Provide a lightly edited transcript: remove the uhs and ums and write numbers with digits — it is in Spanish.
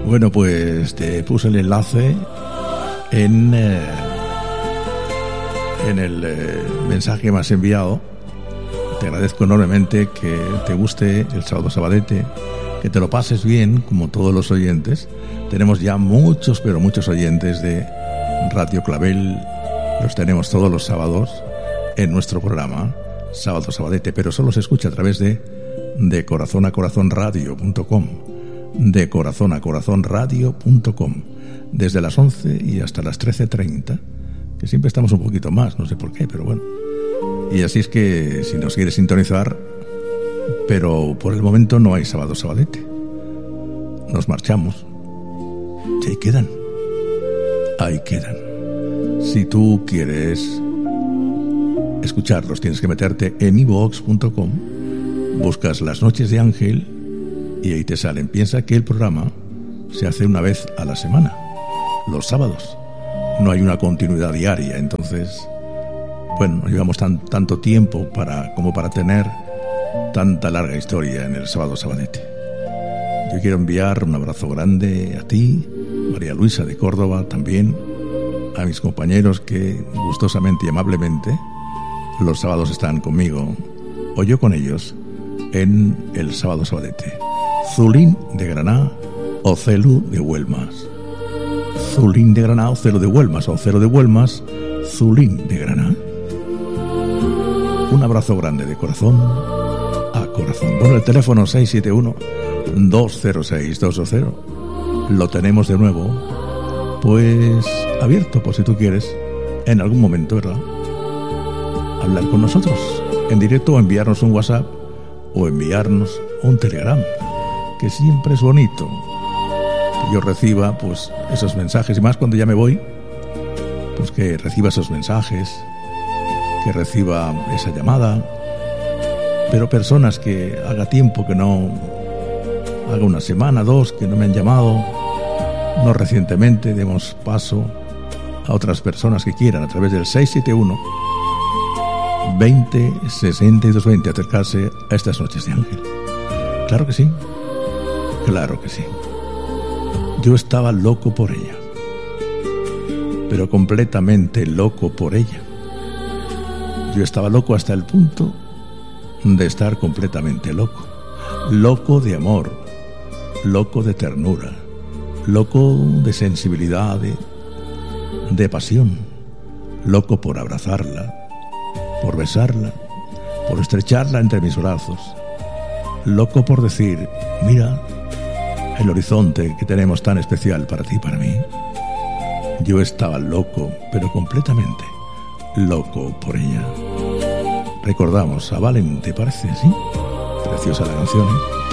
Bueno, pues te puse el enlace en el mensaje que me has enviado. Te agradezco enormemente que te guste el Sábado Sabadete, que te lo pases bien, como todos los oyentes. Tenemos ya muchos, pero muchos oyentes de Radio Clavel. Los tenemos todos los sábados en nuestro programa Sábado Sabadete, pero solo se escucha a través de corazonacorazonradio.com, de corazonacorazonradio.com, desde las 11 y hasta las 13:30, que siempre estamos un poquito más, no sé por qué, pero bueno. Y así es que si nos quieres sintonizar, pero por el momento no hay Sábado Sabadete, nos marchamos. Y ahí quedan. Si tú quieres escucharlos, tienes que meterte en iVoox.com, buscas Las Noches de Ángel y ahí te salen. Piensa que el programa se hace una vez a la semana, los sábados. No hay una continuidad diaria, entonces, bueno, no llevamos tanto tiempo como para tener tanta larga historia en el Sábado Sabadete. Yo quiero enviar un abrazo grande a ti, María Luisa de Córdoba, también a mis compañeros que gustosamente y amablemente los sábados están conmigo, o yo con ellos, en el Sábado Sabadete. Zulín de Granada o Celu de Huelmas. Zulín de Granada o Celu de Huelmas, o Celu de Huelmas, Zulín de Granada. Un abrazo grande de corazón a corazón. Bueno, el teléfono 671-206-220 lo tenemos de nuevo, pues abierto por si tú quieres en algún momento, ¿verdad?, hablar con nosotros en directo, o enviarnos un WhatsApp o enviarnos un Telegram, que siempre es bonito que yo reciba pues esos mensajes, y más cuando ya me voy, pues que reciba esos mensajes, que reciba esa llamada. Pero personas que haga tiempo que no, haga una semana, 2, que no me han llamado, no recientemente, demos paso a otras personas que quieran a través del 671 20 62 20 acercarse a estas Noches de Ángel. Claro que sí, claro que sí. Yo estaba loco por ella, pero completamente loco por ella. Yo estaba loco hasta el punto de estar completamente loco. Loco de amor, loco de ternura, loco de sensibilidad, de pasión, loco por abrazarla, por besarla, por estrecharla entre mis brazos, loco por decir: mira el horizonte que tenemos tan especial para ti y para mí. Yo estaba loco, pero completamente loco por ella. Recordamos a Valen, ¿te parece? ¿Sí? Preciosa la canción, ¿eh?